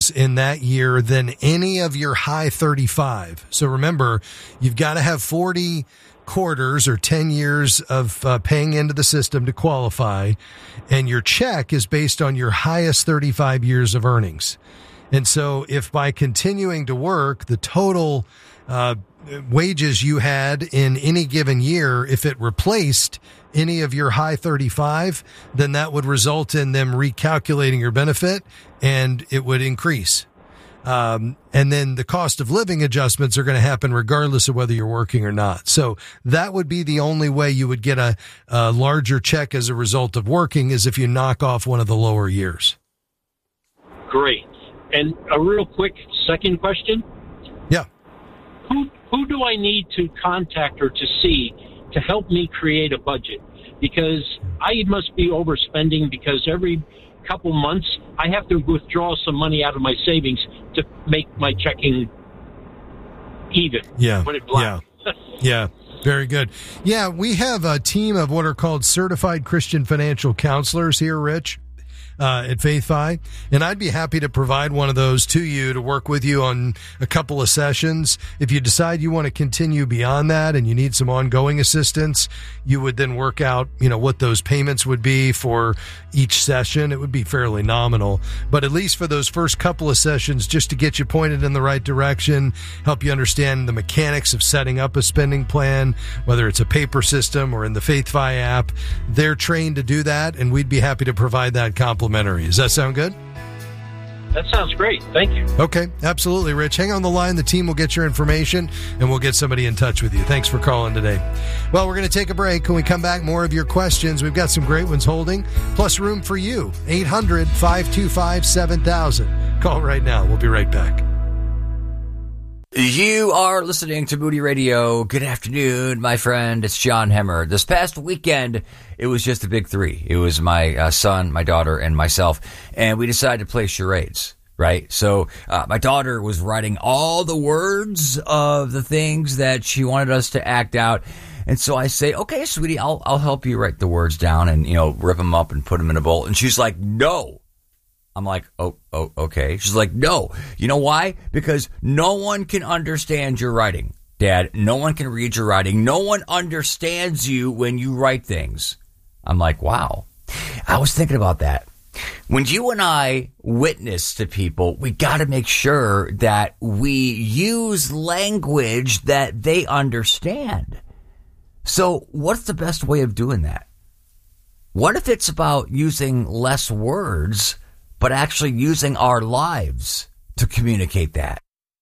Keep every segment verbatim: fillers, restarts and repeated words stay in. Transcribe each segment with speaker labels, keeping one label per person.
Speaker 1: in that year than any of your high thirty-five. So remember, you've got to have forty quarters or ten years of uh, paying into the system to qualify, and your check is based on your highest thirty-five years of earnings. And so if by continuing to work, the total uh, wages you had in any given year, if it replaced any of your high thirty-five, then that would result in them recalculating your benefit and it would increase. Um, and then the cost of living adjustments are going to happen regardless of whether you're working or not. So that would be the only way you would get a, a larger check as a result of working, is if you knock off one of the lower years.
Speaker 2: Great. And a real quick second question.
Speaker 1: Yeah.
Speaker 2: Who, who do I need to contact or to see to help me create a budget? Because I must be overspending, because every couple months I have to withdraw some money out of my savings to make my checking even.
Speaker 1: Yeah.
Speaker 2: When it black.
Speaker 1: Yeah. Yeah. Very good. Yeah. We have a team of what are called certified Christian financial counselors here, Rich, Uh, at FaithFi, and I'd be happy to provide one of those to you to work with you on a couple of sessions. If you decide you want to continue beyond that and you need some ongoing assistance, you would then work out, you know, what those payments would be for each session. It would be fairly nominal, but at least for those first couple of sessions, just to get you pointed in the right direction, help you understand the mechanics of setting up a spending plan, whether it's a paper system or in the FaithFi app. They're trained to do that, and we'd be happy to provide that complimentary. Does that sound good?
Speaker 2: That sounds great. Thank you.
Speaker 1: Okay, absolutely, Rich. Hang on the line. The team will get your information, and we'll get somebody in touch with you. Thanks for calling today. Well, we're going to take a break. When we come back, more of your questions. We've got some great ones holding, plus room for you. eight hundred, five two five, seven thousand. Call right now. We'll be right back.
Speaker 3: You are listening to Moody Radio. Good afternoon, my friend. It's John Hemmer. This past weekend, it was just a big three. It was my uh, son, my daughter, and myself, and we decided to play charades, right? So uh, my daughter was writing all the words of the things that she wanted us to act out. And so I say, okay, sweetie, I'll I'll help you write the words down and, you know, rip them up and put them in a bowl. And she's like, no. I'm like, oh, oh, okay. She's like, no. You know why? Because no one can understand your writing, Dad. No one can read your writing. No one understands you when you write things. I'm like, wow. I was thinking about that. When you and I witness to people, we got to make sure that we use language that they understand. So what's the best way of doing that? What if it's about using less words, but actually using our lives to communicate that?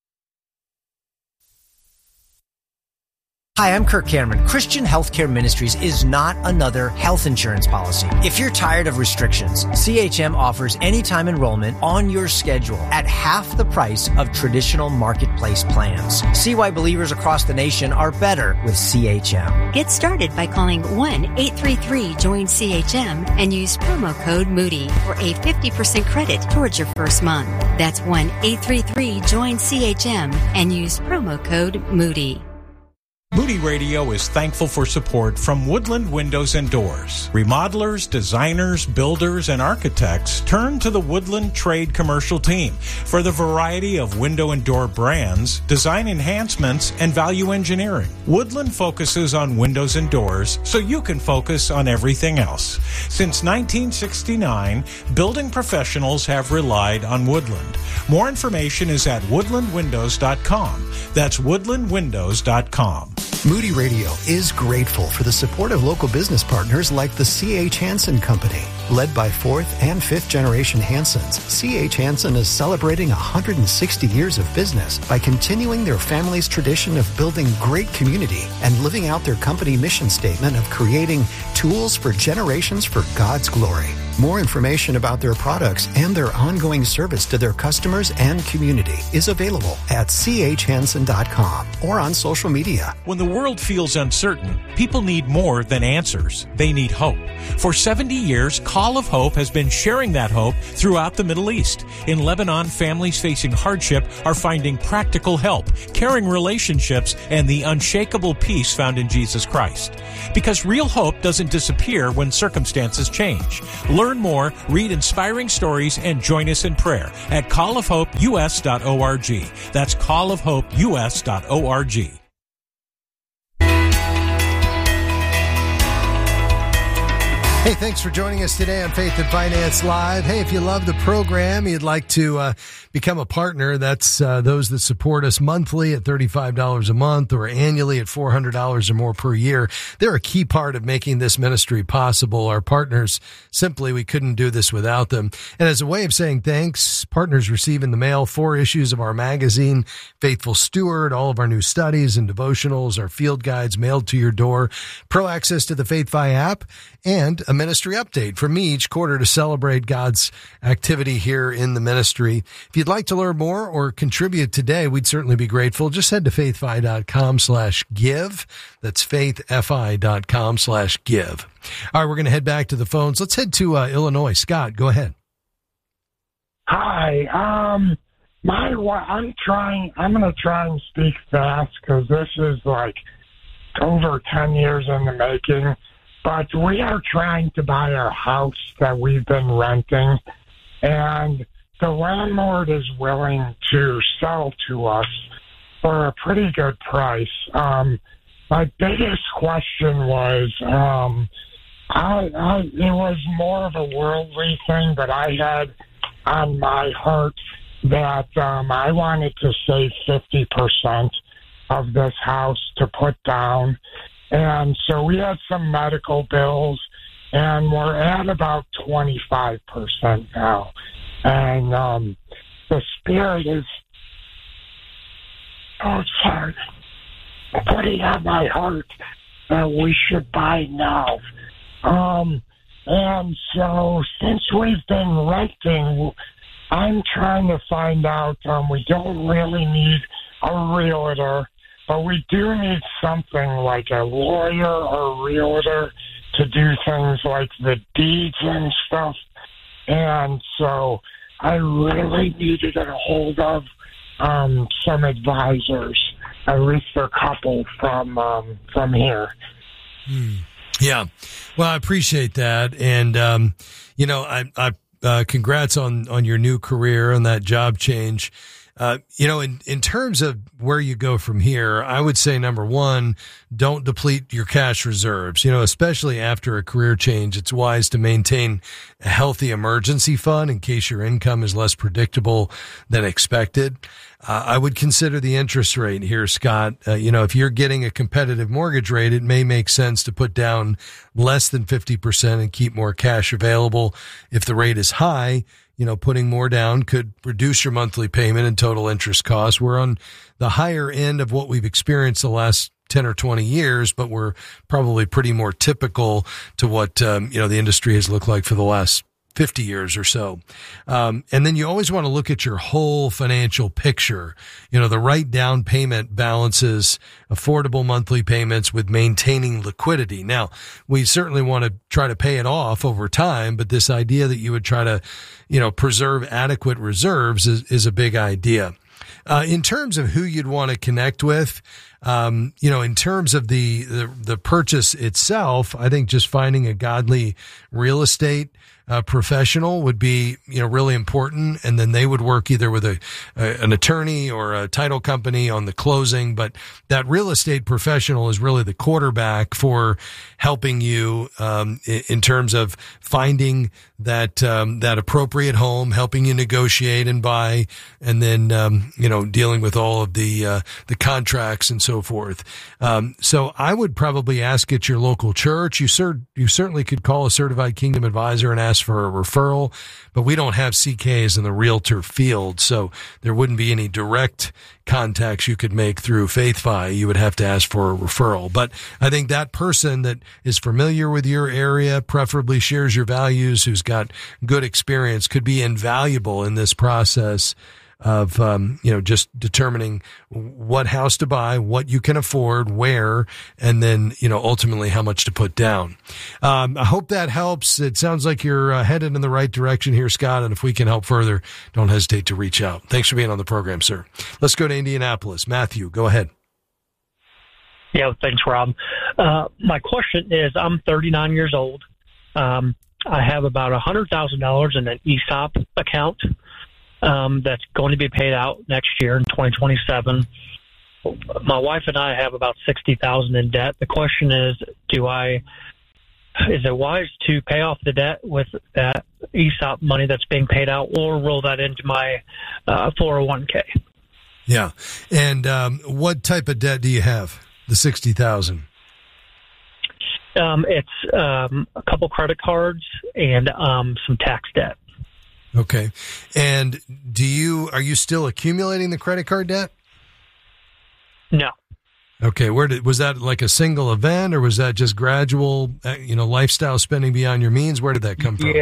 Speaker 4: Hi, I'm Kirk Cameron. Christian Healthcare Ministries is not another health insurance policy. If you're tired of restrictions, C H M offers anytime enrollment on your schedule at half the price of traditional marketplace plans. See why believers across the nation are better with C H M.
Speaker 5: Get started by calling one eight three three join C H M and use promo code Moody for a fifty percent credit towards your first month. That's one eight three three join C H M and use promo code Moody.
Speaker 6: Moody Radio is thankful for support from Woodland Windows and Doors. Remodelers, designers, builders, and architects turn to the Woodland Trade Commercial Team for the variety of window and door brands, design enhancements, and value engineering. Woodland focuses on windows and doors so you can focus on everything else. Since nineteen sixty-nine, building professionals have relied on Woodland. More information is at woodland windows dot com. That's woodland windows dot com.
Speaker 7: Moody Radio is grateful for the support of local business partners like the C H. Hansen Company. Led by fourth and fifth generation Hansens, C H. Hansen is celebrating one hundred sixty years of business by continuing their family's tradition of building great community and living out their company mission statement of creating tools for generations for God's glory. More information about their products and their ongoing service to their customers and community is available at c h hansen dot com or on social media.
Speaker 6: When the world feels uncertain, people need more than answers. They need hope. For seventy years, Call of Hope has been sharing that hope throughout the Middle East. In Lebanon, families facing hardship are finding practical help, caring relationships, and the unshakable peace found in Jesus Christ. Because real hope doesn't disappear when circumstances change. Learn Learn more, read inspiring stories, and join us in prayer at call of hope u s dot org. That's call of hope u s dot org.
Speaker 1: Hey, thanks for joining us today on Faith and Finance Live. Hey, if you love the program, you'd like to uh, become a partner, that's uh, those that support us monthly at thirty-five dollars a month or annually at four hundred dollars or more per year. They're a key part of making this ministry possible. Our partners, simply, we couldn't do this without them. And as a way of saying thanks, partners receive in the mail four issues of our magazine, Faithful Steward, all of our new studies and devotionals, our field guides mailed to your door, pro access to the FaithFi app, and a ministry update from me each quarter to celebrate God's activity here in the ministry. If you'd like to learn more or contribute today, we'd certainly be grateful. Just head to faithfi.com slash give. That's faithfi.com slash give. All right, we're going to head back to the phones. Let's head to uh, Illinois. Scott, go ahead.
Speaker 8: Hi. Um, my I'm trying. I'm going to try and speak fast because this is like over ten years in the making. But we are trying to buy our house that we've been renting, and the landlord is willing to sell to us for a pretty good price. Um, my biggest question was, um, I, I, it was more of a worldly thing, but I had on my heart that um, I wanted to save fifty percent of this house to put down. And so we had some medical bills, and we're at about twenty-five percent now. And um, the Spirit is, oh, sorry, putting on my heart that we should buy now. Um, and so since we've been renting, I'm trying to find out, um, we don't really need a realtor, but we do need something like a lawyer or a realtor to do things like the deeds and stuff. And so I really needed to get a hold of um, some advisors, at least a couple from um, from here.
Speaker 1: Hmm. Yeah. Well, I appreciate that. And, um, you know, I, I uh, congrats on, on your new career and that job change. Uh, you know, in, in terms of where you go from here, I would say, number one, don't deplete your cash reserves. You know, especially after a career change, it's wise to maintain a healthy emergency fund in case your income is less predictable than expected. Uh, I would consider the interest rate here, Scott. Uh, you know, if you're getting a competitive mortgage rate, it may make sense to put down less than fifty percent and keep more cash available. If the rate is high, you know, putting more down could reduce your monthly payment and total interest costs. We're on the higher end of what we've experienced the last ten or twenty years, but we're probably pretty more typical to what, um, you know, the industry has looked like for the last fifty years or so. Um, and then you always want to look at your whole financial picture. You know, the right down payment balances affordable monthly payments with maintaining liquidity. Now, we certainly want to try to pay it off over time, but this idea that you would try to, you know, preserve adequate reserves is, is a big idea. Uh, in terms of who you'd want to connect with, um, you know, in terms of the, the, the purchase itself, I think just finding a godly real estate Uh, professional would be, you know, really important. And then they would work either with a, a an attorney or a title company on the closing. But that real estate professional is really the quarterback for helping you um, in, in terms of finding that um, that appropriate home, helping you negotiate and buy, and then um, you know, dealing with all of the uh, the contracts and so forth. Um, so I would probably ask at your local church. You cert- you certainly could call a certified Kingdom advisor and ask for a referral, but we don't have C Ks in the realtor field, so there wouldn't be any direct contacts you could make through FaithFi. You would have to ask for a referral. But I think that person that is familiar with your area, preferably shares your values, who's got good experience, could be invaluable in this process of, um, you know, just determining what house to buy, what you can afford, where, and then, you know, ultimately how much to put down. Um, I hope that helps. It sounds like you're uh, headed in the right direction here, Scott. And if we can help further, don't hesitate to reach out. Thanks for being on the program, sir. Let's go to Indianapolis. Matthew, go ahead.
Speaker 9: Yeah, thanks, Rob. Uh, my question is, I'm thirty-nine years old. Um, I have about one hundred thousand dollars in an E S O P account um, that's going to be paid out next year in twenty twenty-seven. My wife and I have about sixty thousand dollars in debt. The question is, do I, is it wise to pay off the debt with that E S O P money that's being paid out, or roll that into my uh, four oh one k?
Speaker 1: Yeah. And um, what type of debt do you have? The sixty thousand dollars?
Speaker 9: Um, it's um, a couple credit cards and um, some tax debt.
Speaker 1: Okay. And do you, are you still accumulating the credit card debt?
Speaker 9: No.
Speaker 1: Okay. Where did, was that like a single event, or was that just gradual, you know, lifestyle spending beyond your means? Where did that come from?
Speaker 9: Yeah.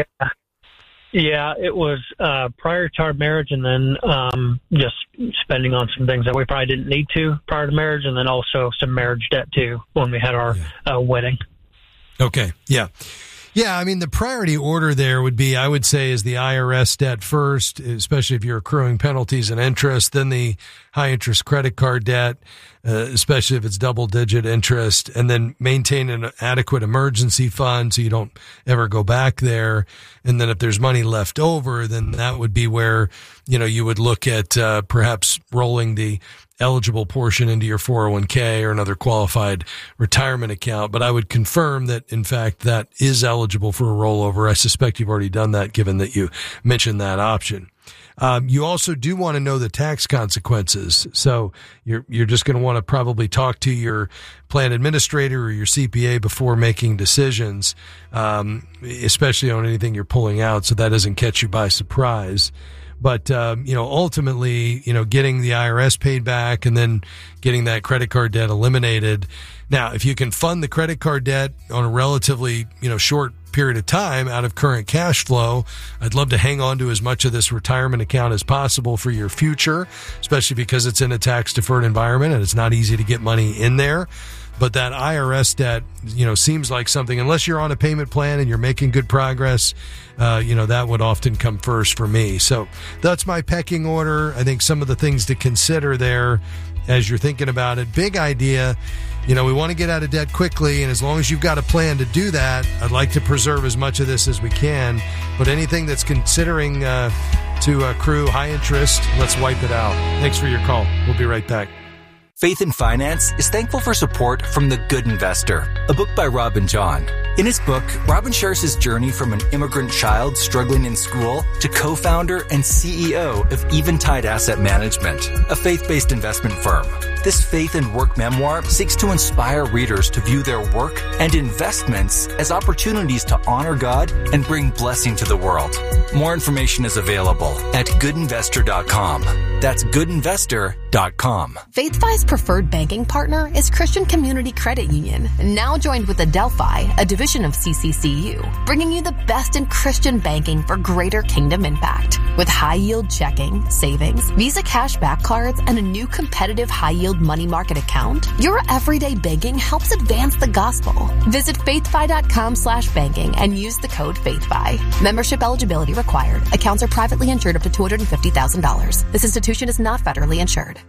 Speaker 9: Yeah, it was uh, prior to our marriage, and then um, just spending on some things that we probably didn't need to prior to marriage, and then also some marriage debt too when we had our yeah. uh, wedding.
Speaker 1: Okay. Yeah. Yeah, I mean, the priority order there would be, I would say, is the I R S debt first, especially if you're accruing penalties and interest, then the high-interest credit card debt, uh, especially if it's double-digit interest, and then maintain an adequate emergency fund so you don't ever go back there. And then if there's money left over, then that would be where, you know, you would look at uh, perhaps rolling the eligible portion into your four oh one k or another qualified retirement account. But I would confirm that, in fact, that is eligible for a rollover. I suspect you've already done that, given that you mentioned that option. Um, you also do want to know the tax consequences. So you're, you're just going to want to probably talk to your plan administrator or your C P A before making decisions, um, especially on anything you're pulling out, so that doesn't catch you by surprise. But, um, you know, ultimately, you know, getting the I R S paid back and then getting that credit card debt eliminated. Now, if you can fund the credit card debt on a relatively, you know, short period of time out of current cash flow, I'd love to hang on to as much of this retirement account as possible for your future, especially because it's in a tax deferred environment and it's not easy to get money in there. But that I R S debt, you know, seems like something, unless you're on a payment plan and you're making good progress, uh, you know, that would often come first for me. So that's my pecking order. I think some of the things to consider there as you're thinking about it. Big idea. You know, we want to get out of debt quickly, and as long as you've got a plan to do that, I'd like to preserve as much of this as we can. But anything that's considering uh, to accrue high interest, let's wipe it out. Thanks for your call. We'll be right back.
Speaker 10: Faith in Finance is thankful for support from The Good Investor, a book by Robin John. In his book, Robin shares his journey from an immigrant child struggling in school to co-founder and C E O of Eventide Asset Management, a faith-based investment firm. This faith and work memoir seeks to inspire readers to view their work and investments as opportunities to honor God and bring blessing to the world. More information is available at good investor dot com. That's good investor dot com.
Speaker 11: FaithFi's preferred banking partner is Christian Community Credit Union, now joined with Adelphi, a division of C C C U, bringing you the best in Christian banking for greater kingdom impact. With high-yield checking, savings, Visa cashback cards, and a new competitive high-yield money market account, your everyday banking helps advance the gospel. Visit faithfi.com slash banking and use the code FaithFi. Membership eligibility required. Accounts are privately insured up to two hundred fifty thousand dollars. This institution is not federally insured.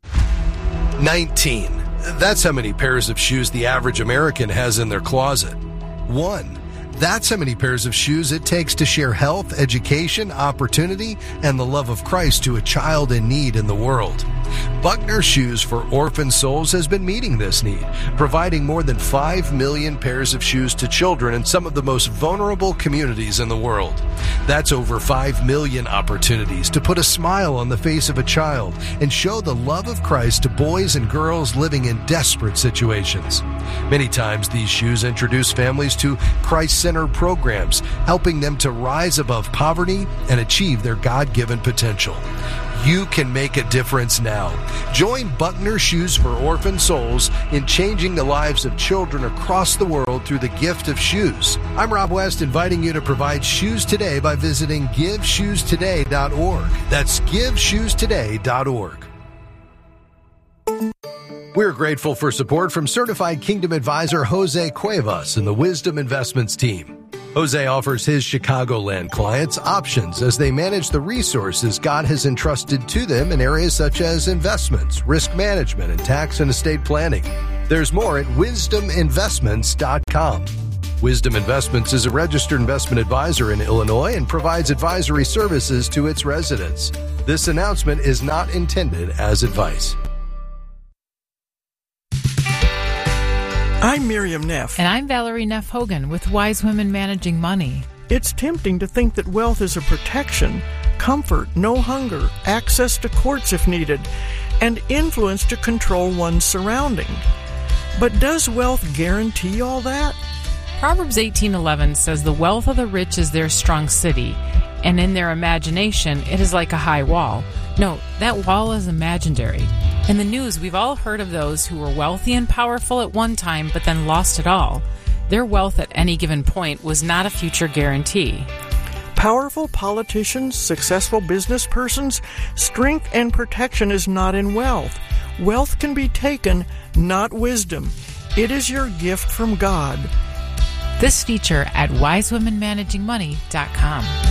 Speaker 1: nineteen. That's how many pairs of shoes the average American has in their closet. One. That's how many pairs of shoes it takes to share health, education, opportunity, and the love of Christ to a child in need in the world. Buckner Shoes for Orphan Souls has been meeting this need, providing more than five million pairs of shoes to children in some of the most vulnerable communities in the world. That's over five million opportunities to put a smile on the face of a child and show the love of Christ to boys and girls living in desperate situations. Many times these shoes introduce families to Christ-centered programs, helping them to rise above poverty and achieve their God-given potential. You can make a difference now. Join Buckner Shoes for Orphan Souls in changing the lives of children across the world through the gift of shoes. I'm Rob West, inviting you to provide shoes today by visiting give shoes today dot org. That's give shoes today dot org. We're grateful for support from certified Kingdom advisor Jose Cuevas and the Wisdom Investments team. Jose offers his Chicagoland clients options as they manage the resources God has entrusted to them in areas such as investments, risk management, and tax and estate planning. There's more at wisdom investments dot com. Wisdom Investments is a registered investment advisor in Illinois and provides advisory services to its residents. This announcement is not intended as advice.
Speaker 12: I'm Miriam Neff.
Speaker 13: And I'm Valerie Neff Hogan with Wise Women Managing Money.
Speaker 12: It's tempting to think that wealth is a protection, comfort, no hunger, access to courts if needed, and influence to control one's surrounding. But does wealth guarantee all that?
Speaker 13: Proverbs eighteen eleven says the wealth of the rich is their strong city, and in their imagination it is like a high wall. Note, that wall is imaginary. In the news, we've all heard of those who were wealthy and powerful at one time but then lost it all. Their wealth at any given point was not a future guarantee.
Speaker 12: Powerful politicians, successful business persons, strength and protection is not in wealth. Wealth can be taken, not wisdom. It is your gift from God.
Speaker 13: This feature at wise women managing money dot com.